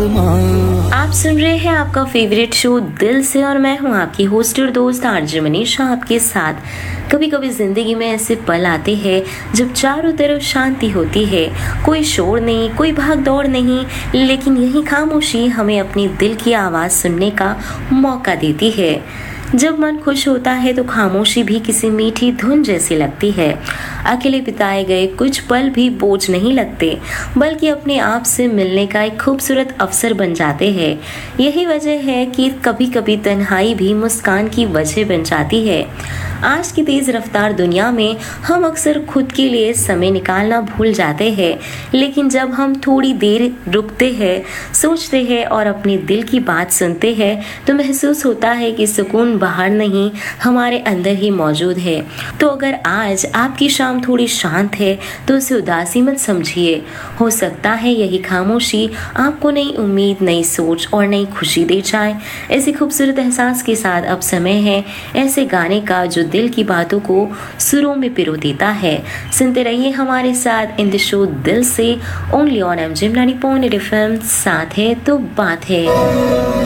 आसमां। आप सुन रहे हैं आपका फेवरेट शो दिल से और मैं हूं आपकी होस्ट और दोस्त आरजे मनीषा आपके साथ। कभी कभी जिंदगी में ऐसे पल आते हैं जब चारों तरफ शांति होती है, कोई शोर नहीं, कोई भाग दौड़ नहीं, लेकिन यही खामोशी हमें अपनी दिल की आवाज सुनने का मौका देती है। जब मन खुश होता है तो खामोशी भी किसी मीठी धुन जैसी लगती है। अकेले बिताए गए कुछ पल भी बोझ नहीं लगते, बल्कि अपने आप से मिलने का एक खूबसूरत अवसर बन जाते हैं। यही वजह है कि कभी कभी तन्हाई भी मुस्कान की वजह बन जाती है। आज की तेज रफ्तार दुनिया में हम अक्सर खुद के लिए समय निकालना भूल जाते हैं, लेकिन जब हम थोड़ी देर रुकते हैं, सोचते हैं और अपने दिल की बात सुनते हैं तो महसूस होता है कि सुकून बाहर नहीं, हमारे अंदर ही मौजूद है। तो अगर आज आपकी शाम थोड़ी शांत है तो उसे उदासी मत समझिए। हो सकता है यही खामोशी आपको नई उम्मीद, नई सोच और नई खुशी दे जाए। ऐसे खूबसूरत एहसास के साथ अब समय है ऐसे गाने का जो दिल की बातों को सुरों में पिरो देता है। सुनते रहिए हमारे साथ इन द शो दिल से, ओनली ऑन एमजे 90.8 FM। साथ है तो बात है।